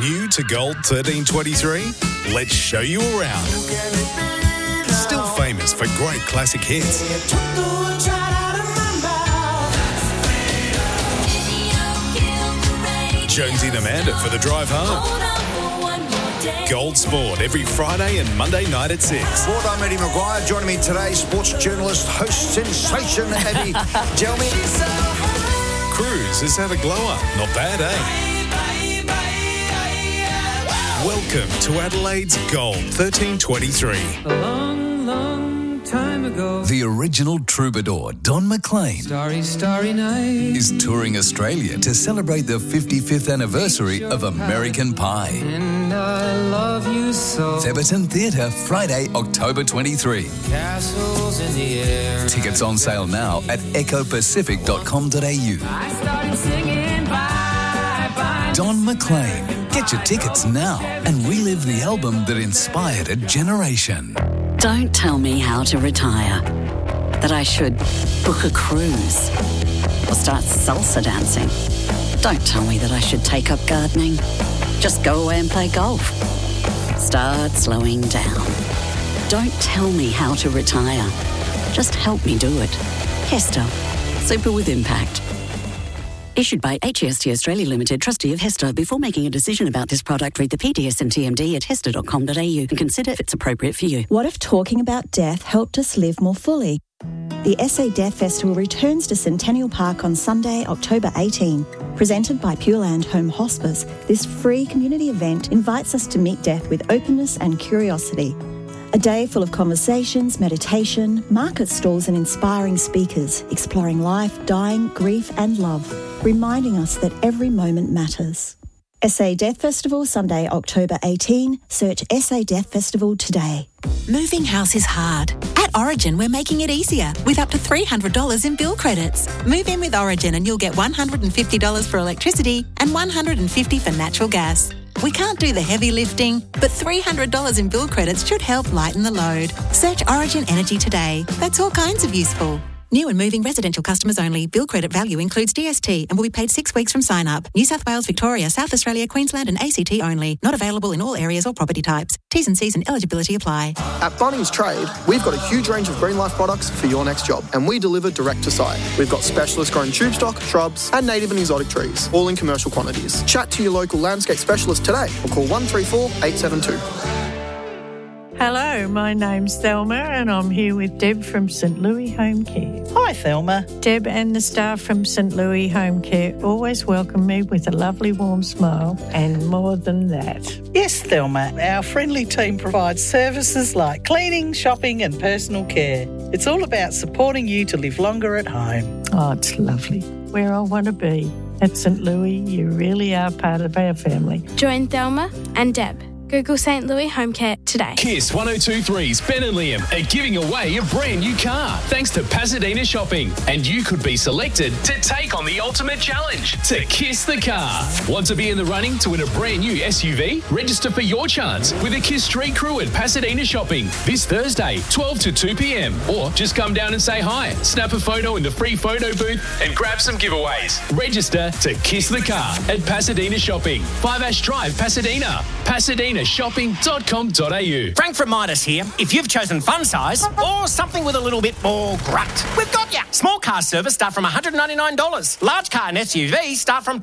New to Gold 1323? Let's show you around. Still famous for great classic hits. Jonesy and Amanda for the drive home. Gold Sport every Friday and Monday night at 6. Sport, I'm Eddie Maguire. Joining me today, sports journalist, host sensation, Abby Gelmy. Cruz has had a glow-up. Not bad, eh? Welcome to Adelaide's Gold 1323. A long, long time ago, The original troubadour, Don McLean, starry, starry night, is touring Australia to celebrate the 55th anniversary of American Pie. and I love you so. Theberton Theatre, Friday, October 23. Castles in the air. Tickets on sale now at ecopacific.com.au. I started singing bye, bye. Don McLean. Get your tickets now and relive the album that inspired a generation. Don't tell me how to retire. That I should book a cruise or start salsa dancing. Don't tell me that I should take up gardening. Just go away and play golf. Start slowing down. Don't tell me how to retire. Just help me do it. Hester. Super with impact. Issued by HEST Australia Limited, trustee of Hester. Before making a decision about this product, read the PDS and TMD at hester.com.au and consider if it's appropriate for you. What if talking about death helped us live more fully? The SA Death Festival returns to Centennial Park on Sunday, October 18. Presented by Pure Land Home Hospice, this free community event invites us to meet death with openness and curiosity. A day full of conversations, meditation, market stalls and inspiring speakers, exploring life, dying, grief and love, reminding us that every moment matters. SA Death Festival, Sunday, October 18. Search SA Death Festival today. Moving house is hard. At Origin, we're making it easier with up to $300 in bill credits. Move in with Origin and you'll get $150 for electricity and $150 for natural gas. We can't do the heavy lifting, but $300 in bill credits should help lighten the load. Search Origin Energy today. That's all kinds of useful. New and moving residential customers only. Bill credit value includes DST and will be paid 6 weeks from sign up. New South Wales, Victoria, South Australia, Queensland and ACT only. Not available in all areas or property types. T's and C's and eligibility apply. At Bunnings Trade, we've got a huge range of Green Life products for your next job, and we deliver direct to site. We've got specialist grown tube stock, shrubs and native and exotic trees, all in commercial quantities. Chat to your local landscape specialist today or call 134 872. Hello, my name's Thelma and I'm here with Deb from St Louis Home Care. Hi, Thelma. Deb and the staff from St Louis Home Care always welcome me with a lovely warm smile and more than that. Yes, Thelma. Our friendly team provides services like cleaning, shopping and personal care. It's all about supporting you to live longer at home. Oh, it's lovely. Where I want to be. At St Louis, you really are part of our family. Join Thelma and Deb. Google St Louis Home Care today. Kiss 102.3's Ben and Liam are giving away a brand new car thanks to Pasadena Shopping. And you could be selected to take on the ultimate challenge to kiss the car. Want to be in the running to win a brand new SUV? Register for your chance with a Kiss Street crew at Pasadena Shopping this Thursday, 12 to 2 p.m. Or just come down and say hi, snap a photo in the free photo booth and grab some giveaways. Register to kiss the car at Pasadena Shopping. 5 Ash Drive, Pasadena. PasadenaShopping.com.au. Frank from Midas here. If you've chosen fun size or something with a little bit more grunt, we've got ya. Small car service start from $199. Large car and SUV start from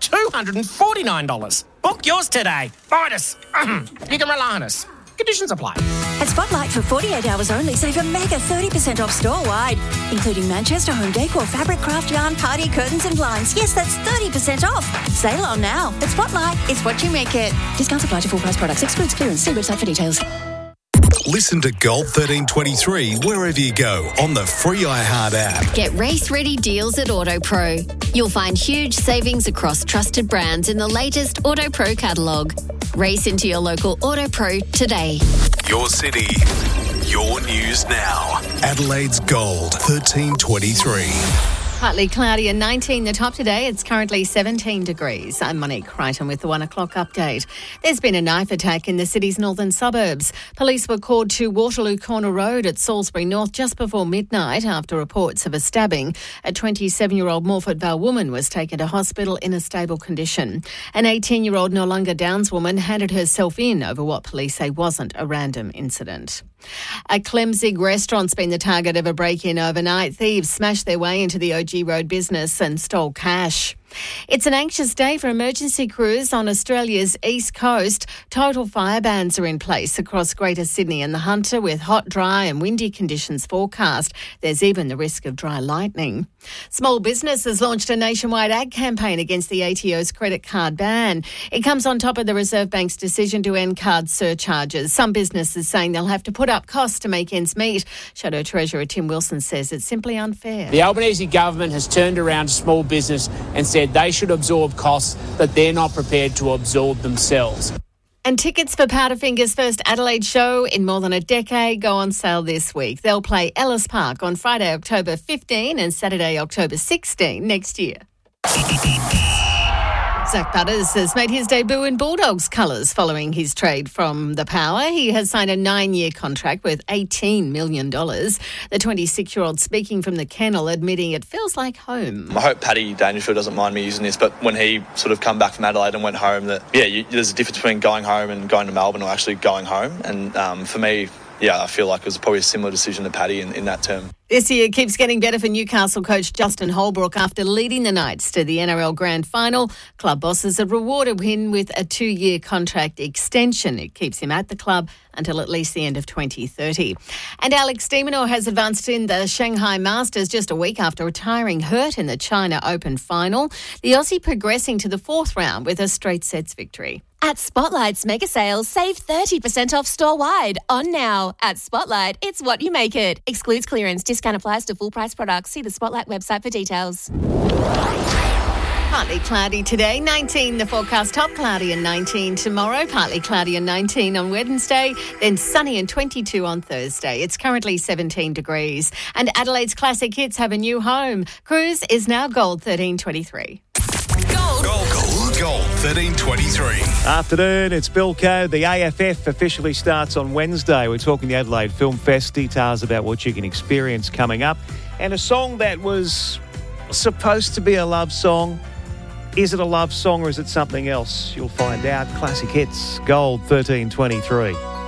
$249. Book yours today. Midas. You can rely on us. Conditions apply. At Spotlight for 48 hours only, save a mega 30% off store-wide, including Manchester home decor, fabric, craft, yarn, party, curtains and blinds. Yes, that's 30% off. Sale on now. At Spotlight, it's what you make it. Discounts apply to full price products. Excludes clearance. See website for details. Listen to Gold 1323 wherever you go on the free iHeart app. Get race-ready deals at AutoPro. You'll find huge savings across trusted brands in the latest AutoPro catalogue. Race into your local AutoPro today. Your city, your news now. Adelaide's Gold 1323. Partly cloudy and 19 the top today. It's currently 17 degrees. I'm Monique Crichton with the 1 o'clock update. There's been a knife attack in the city's northern suburbs. Police were called to Waterloo Corner Road at Salisbury North just before midnight after reports of a stabbing. A 27-year-old Morford Vale woman was taken to hospital in a stable condition. An 18-year-old Noarlunga Downs woman handed herself in over what police say wasn't a random incident. A Clemzig restaurant's been the target of a break-in overnight. Thieves smashed their way into the OG Road business and stole cash. It's an anxious day for emergency crews on Australia's east coast. Total fire bans are in place across Greater Sydney and the Hunter with hot, dry and windy conditions forecast. There's even the risk of dry lightning. Small Business has launched a nationwide ad campaign against the ATO's credit card ban. It comes on top of the Reserve Bank's decision to end card surcharges. Some businesses saying they'll have to put up costs to make ends meet. Shadow Treasurer Tim Wilson says it's simply unfair. The Albanese government has turned around to small business and said they should absorb costs that they're not prepared to absorb themselves. And tickets for Powderfinger's first Adelaide show in more than a decade go on sale this week. They'll play Ellis Park on Friday, October 15 and Saturday, October 16 next year. Zach Butters has made his debut in Bulldogs colours following his trade from the Power. He has signed a 9-year contract with $18 million. The 26-year-old speaking from the kennel, admitting it feels like home. I hope Paddy Dangerfield doesn't mind me using this, but when he sort of come back from Adelaide and went home, there's a difference between going home and going to Melbourne or actually going home. And for me, I feel like it was probably a similar decision to Paddy in that term. This year keeps getting better for Newcastle coach Justin Holbrook after leading the Knights to the NRL Grand Final. Club bosses have rewarded him with a 2-year contract extension. It keeps him at the club until at least the end of 2030. And Alex de Minaur has advanced in the Shanghai Masters just a week after retiring hurt in the China Open final. The Aussie progressing to the 4th round with a straight sets victory. At Spotlight's mega sales, save 30% off store-wide. On now. At Spotlight, it's what you make it. Excludes clearance. Discount applies to full-price products. See the Spotlight website for details. Partly cloudy today, 19 the forecast, top cloudy and 19 tomorrow, partly cloudy and 19 on Wednesday, then sunny and 22 on Thursday. It's currently 17 degrees. And Adelaide's classic hits have a new home. Cruise is now Gold 1323. Gold 1323. Afternoon, it's Bill Coe. The AFF officially starts on Wednesday. We're talking the Adelaide Film Fest, details about what you can experience coming up. And a song that was supposed to be a love song. Is it a love song or is it something else? You'll find out. Classic hits, Gold 1323.